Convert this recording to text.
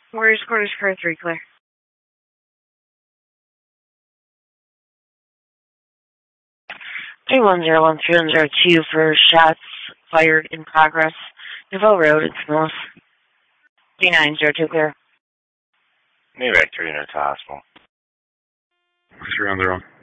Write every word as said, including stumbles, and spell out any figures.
Warriors quarters car three, clear. three one zero one three one zero two for shots fired in progress. Nouveau Road, it's north. three nine zero two, clear. Maybach three hundred to hospital. three one zero.